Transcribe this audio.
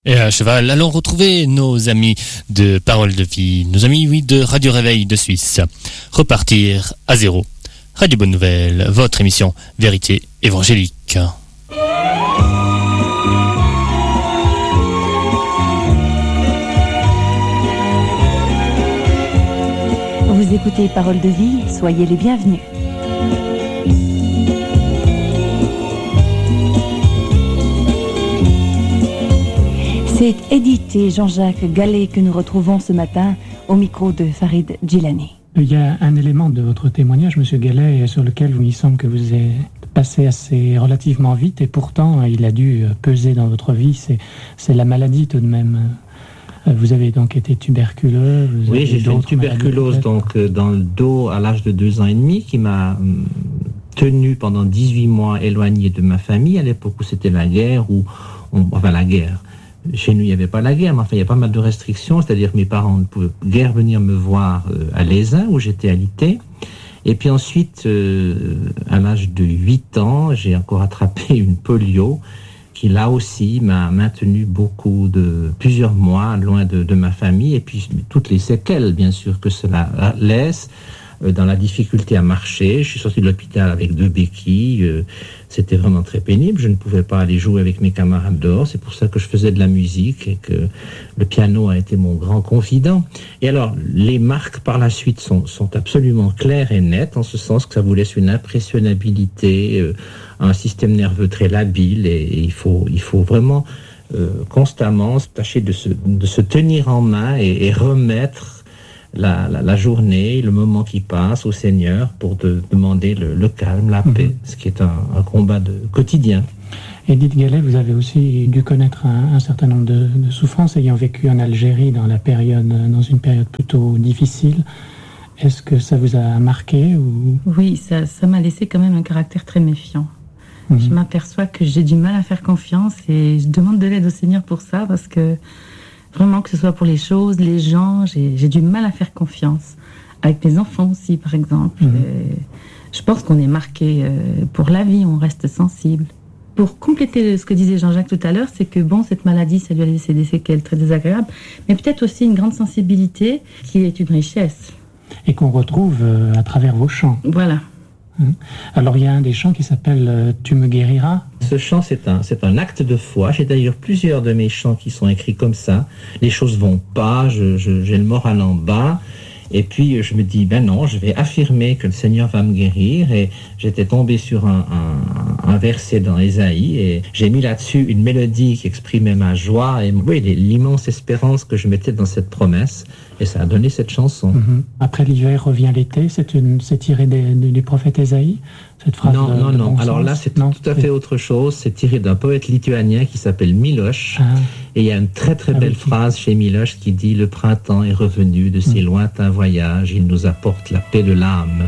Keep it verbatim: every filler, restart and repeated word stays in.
Et à cheval, allons retrouver nos amis de Parole de Vie, nos amis, oui, de Radio Réveil de Suisse. Repartir à zéro. Radio Bonne Nouvelle, votre émission Vérité évangélique. Vous écoutez Parole de Vie, soyez les bienvenus. C'est Edith et Jean-Jacques Gallet que nous retrouvons ce matin au micro de Farid Djilani. Il y a un élément de votre témoignage, Monsieur Gallet, sur lequel il semble que vous êtes passé assez relativement vite et pourtant il a dû peser dans votre vie. C'est, c'est la maladie tout de même. Vous avez donc été tuberculeux. Vous oui, avez j'ai fait une tuberculose donc, dans le dos à l'âge de deux ans et demi qui m'a hum, tenu pendant dix-huit mois éloigné de ma famille à l'époque où c'était la guerre, où on, enfin la guerre. Chez nous, il n'y avait pas la guerre, mais enfin, il y a pas mal de restrictions, c'est-à-dire que mes parents ne pouvaient guère venir me voir euh, à l'Aisin, où j'étais alité. Et puis ensuite, euh, à l'âge de huit ans, j'ai encore attrapé une polio qui, là aussi, m'a maintenu beaucoup de, plusieurs mois loin de, de ma famille, et puis toutes les séquelles, bien sûr, que cela laisse, euh, dans la difficulté à marcher. Je suis sorti de l'hôpital avec deux béquilles, euh, c'était vraiment très pénible, je ne pouvais pas aller jouer avec mes camarades dehors, c'est pour ça que je faisais de la musique et que le piano a été mon grand confident. Et alors, les marques par la suite sont, sont absolument claires et nettes, en ce sens que ça vous laisse une impressionnabilité, euh, un système nerveux très labile, et, et il faut, il faut vraiment euh, constamment tâcher de se, de se tenir en main et, et remettre La, la, la journée, le moment qui passe au Seigneur pour de, demander le, le calme, la paix, mmh. ce qui est un, un combat de, quotidien. Edith Gallet, vous avez aussi dû connaître un, un certain nombre de, de souffrances ayant vécu en Algérie dans, la période, dans une période plutôt difficile. Est-ce que ça vous a marqué ou... Oui, ça, ça m'a laissé quand même un caractère très méfiant. Mmh. Je m'aperçois que j'ai du mal à faire confiance et je demande de l'aide au Seigneur pour ça parce que vraiment, que ce soit pour les choses, les gens, j'ai, j'ai du mal à faire confiance. Avec mes enfants aussi, par exemple. Mmh. Je pense qu'on est marqué euh, pour la vie, on reste sensible. Pour compléter ce que disait Jean-Jacques tout à l'heure, c'est que bon, cette maladie, ça lui a laissé des séquelles très désagréables, mais peut-être aussi une grande sensibilité qui est une richesse. Et qu'on retrouve euh, à travers vos chants. Voilà. Alors il y a un des chants qui s'appelle euh, « Tu me guériras ». Ce chant, c'est un, c'est un acte de foi. J'ai d'ailleurs plusieurs de mes chants qui sont écrits comme ça. Les choses vont pas, je, je, j'ai le moral en bas. Et puis je me dis, ben non, je vais affirmer que le Seigneur va me guérir. Et j'étais tombé sur un, un, un verset dans Ésaïe et j'ai mis là-dessus une mélodie qui exprimait ma joie et oui, l'immense espérance que je mettais dans cette promesse. Et ça a donné cette chanson. Mm-hmm. Après l'hiver revient l'été, c'est, une, c'est tiré des, des, du prophète Ésaïe, cette phrase. Non, de, non, de non. bon Alors sens. là, c'est non, tout à c'est... fait autre chose. C'est tiré d'un poète lituanien qui s'appelle Miloš. Ah. Et il y a une très très ah, belle oui. phrase chez Miloš qui dit « Le printemps est revenu de ses mm. lointains voyages, il nous apporte la paix de l'âme ».